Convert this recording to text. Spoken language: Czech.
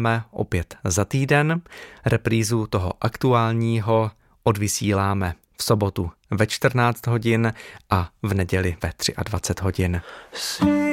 vysíláme opět za týden. Reprízu toho aktuálního odvysíláme v sobotu ve 14 hodin a v neděli ve 23 hodin.